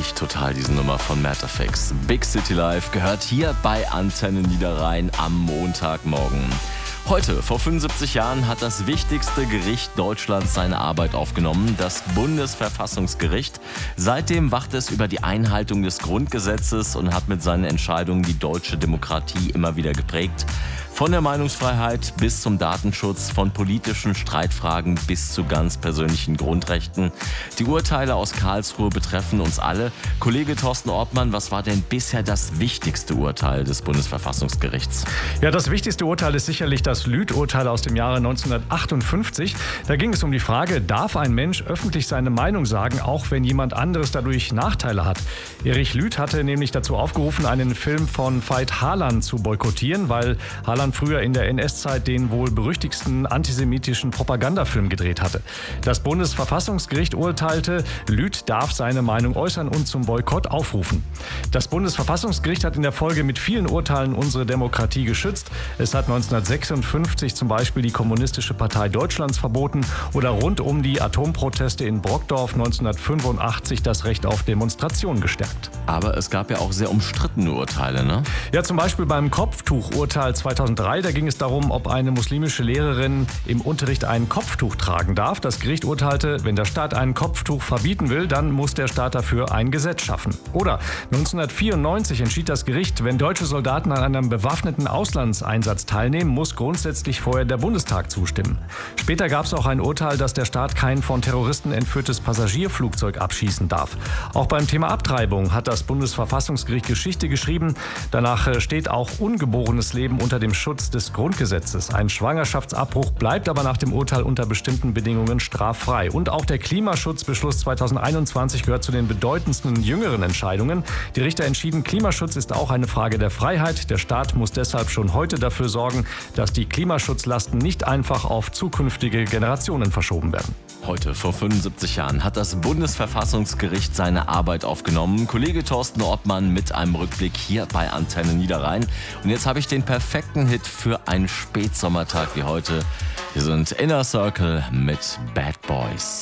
ich total, diese Nummer von Matterfix. Big City Life gehört hier bei Antenne Niederrhein am Montagmorgen. Heute, vor 75 Jahren, hat das wichtigste Gericht Deutschlands seine Arbeit aufgenommen, das Bundesverfassungsgericht. Seitdem wacht es über die Einhaltung des Grundgesetzes und hat mit seinen Entscheidungen die deutsche Demokratie immer wieder geprägt. Von der Meinungsfreiheit bis zum Datenschutz, von politischen Streitfragen bis zu ganz persönlichen Grundrechten. Die Urteile aus Karlsruhe betreffen uns alle. Kollege Thorsten Ortmann, was war denn bisher das wichtigste Urteil des Bundesverfassungsgerichts? Ja, das wichtigste Urteil ist sicherlich das Lüth-Urteil aus dem Jahre 1958. Da ging es um die Frage, darf ein Mensch öffentlich seine Meinung sagen, auch wenn jemand anderes dadurch Nachteile hat? Erich Lüth hatte nämlich dazu aufgerufen, einen Film von Veit Harlan zu boykottieren, weil Harlan früher in der NS-Zeit den wohl berüchtigsten antisemitischen Propagandafilm gedreht hatte. Das Bundesverfassungsgericht urteilte, Lüth darf seine Meinung äußern und zum Boykott aufrufen. Das Bundesverfassungsgericht hat in der Folge mit vielen Urteilen unsere Demokratie geschützt. Es hat 1956 zum Beispiel die Kommunistische Partei Deutschlands verboten oder rund um die Atomproteste in Brockdorf 1985 das Recht auf Demonstration gestärkt. Aber es gab ja auch sehr umstrittene Urteile, ne? Ja, zum Beispiel beim Kopftuchurteil 2003, da ging es darum, ob eine muslimische Lehrerin im Unterricht ein Kopftuch tragen darf. Das Gericht urteilte, wenn der Staat ein Kopftuch verbieten will, dann muss der Staat dafür ein Gesetz schaffen. Oder 1994 entschied das Gericht, wenn deutsche Soldaten an einem bewaffneten Auslandseinsatz teilnehmen, muss grundsätzlich vorher der Bundestag zustimmen. Später gab es auch ein Urteil, dass der Staat kein von Terroristen entführtes Passagierflugzeug abschießen darf. Auch beim Thema Abtreibung hat das Bundesverfassungsgericht Geschichte geschrieben. Danach steht auch ungeborenes Leben unter dem Schutz des Grundgesetzes. Ein Schwangerschaftsabbruch bleibt aber nach dem Urteil unter bestimmten Bedingungen straffrei. Und auch der Klimaschutzbeschluss 2021 gehört zu den bedeutendsten jüngeren Entscheidungen. Die Richter entschieden, Klimaschutz ist auch eine Frage der Freiheit. Der Staat muss deshalb schon heute dafür sorgen, dass die Klimaschutzlasten nicht einfach auf zukünftige Generationen verschoben werden. Heute, vor 75 Jahren, hat das Bundesverfassungsgericht seine Arbeit aufgenommen. Kollege Thorsten Ortmann mit einem Rückblick hier bei Antenne Niederrhein. Und jetzt habe ich den perfekten Hit für einen Spätsommertag wie heute. Wir sind Inner Circle mit Bad Boys.